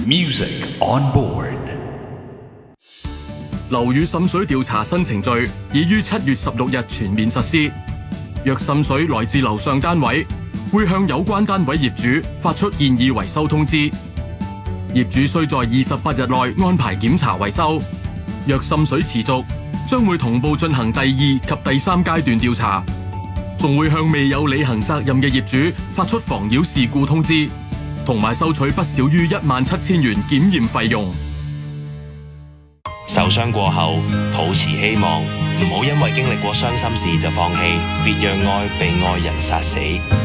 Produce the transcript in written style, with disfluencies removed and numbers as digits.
Music on board。 樓宇滲水調查新程序已於7月16日全面實施。若滲水來自樓上單位，會向有關單位業主發出建議維修通知。業主須在28日內安排檢查維修。若滲水持續，將會同步進行第2及第3階段調查，仲會向未有履行責任嘅業主發出妨擾事故通知，同埋收取不少於17000元檢驗費用。 受傷過後，抱持希望，唔好因為經歷過傷心事就放棄，別讓愛被愛人殺死。